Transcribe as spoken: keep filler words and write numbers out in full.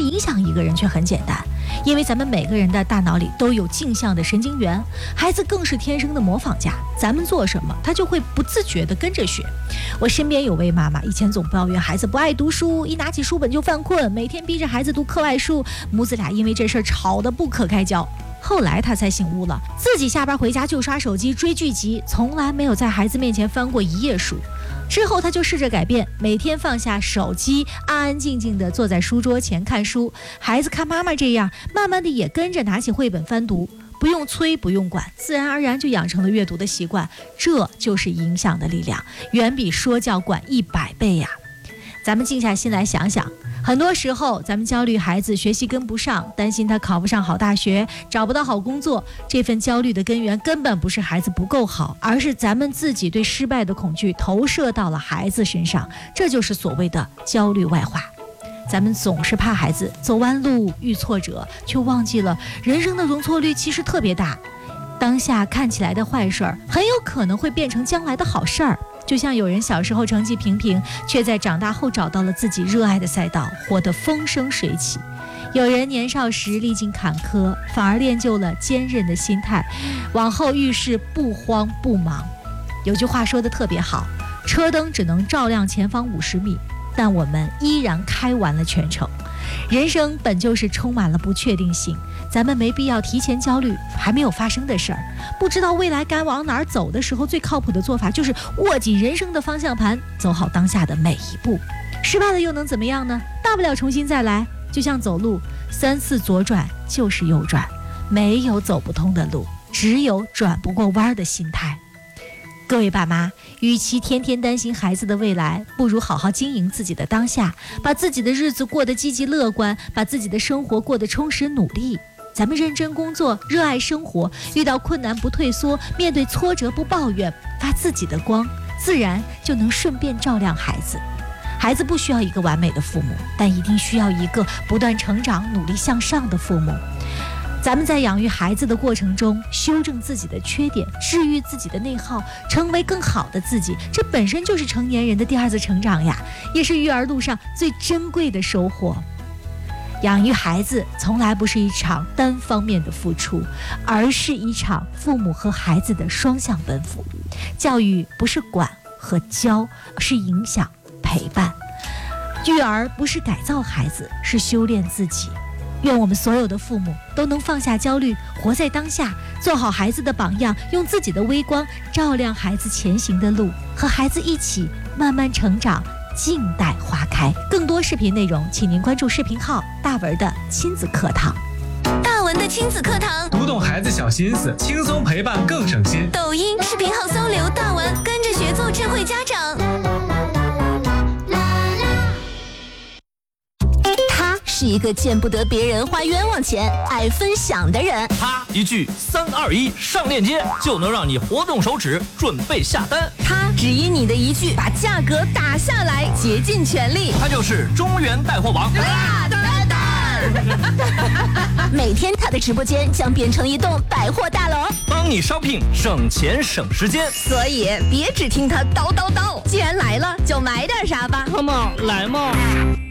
影响一个人却很简单，因为咱们每个人的大脑里都有镜像的神经元，孩子更是天生的模仿家，咱们做什么他就会不自觉地跟着学。我身边有位妈妈，以前总抱怨孩子不爱读书，一拿起书本就犯困，每天逼着孩子读课外书，母子俩因为这事儿吵得不可开交。后来他才醒悟了，自己下班回家就刷手机追剧集，从来没有在孩子面前翻过一页书。之后他就试着改变，每天放下手机，安安静静地坐在书桌前看书。孩子看妈妈这样，慢慢的也跟着拿起绘本翻读，不用催不用管，自然而然就养成了阅读的习惯。这就是影响的力量，远比说教管一百倍呀。咱们静下心来想想，很多时候咱们焦虑孩子学习跟不上，担心他考不上好大学，找不到好工作，这份焦虑的根源根本不是孩子不够好，而是咱们自己对失败的恐惧投射到了孩子身上，这就是所谓的焦虑外化。咱们总是怕孩子走弯路遇挫折，却忘记了人生的容错率其实特别大，当下看起来的坏事儿很有可能会变成将来的好事儿。就像有人小时候成绩平平，却在长大后找到了自己热爱的赛道，活得风生水起；有人年少时历经坎坷，反而练就了坚韧的心态，往后遇事不慌不忙。有句话说得特别好，车灯只能照亮前方五十米，但我们依然开完了全程。人生本就是充满了不确定性，咱们没必要提前焦虑还没有发生的事儿。不知道未来该往哪儿走的时候，最靠谱的做法就是握紧人生的方向盘，走好当下的每一步。失败了又能怎么样呢？大不了重新再来。就像走路，三次左转就是右转，没有走不通的路，只有转不过弯的心态。各位爸妈，与其天天担心孩子的未来，不如好好经营自己的当下，把自己的日子过得积极乐观，把自己的生活过得充实努力。咱们认真工作，热爱生活，遇到困难不退缩，面对挫折不抱怨，发自己的光，自然就能顺便照亮孩子。孩子不需要一个完美的父母，但一定需要一个不断成长、努力向上的父母。咱们在养育孩子的过程中，修正自己的缺点，治愈自己的内耗，成为更好的自己，这本身就是成年人的第二次成长呀，也是育儿路上最珍贵的收获。养育孩子从来不是一场单方面的付出，而是一场父母和孩子的双向奔赴。教育不是管和教，而是影响、陪伴。育儿不是改造孩子，是修炼自己。愿我们所有的父母都能放下焦虑，活在当下，做好孩子的榜样，用自己的微光照亮孩子前行的路，和孩子一起慢慢成长，静待花开。更多视频内容，请您关注视频号大文的亲子课堂。 大文的亲子课堂， 读懂孩子小心思，轻松陪伴更省心。 抖音视频号搜刘大文，跟着学做智慧家长。是一个见不得别人花冤枉钱，爱分享的人。 他一句三二一上链接，就能让你活动手指准备下单。 他只因你的一句把价格打下来，竭尽全力。 他就是中原带货王大蛋蛋。每天他的直播间将变成一栋百货大楼， 帮你 shopping 省钱省时间。 所以别只听他叨叨叨，既然来了就买点啥吧。 Come on，来嘛。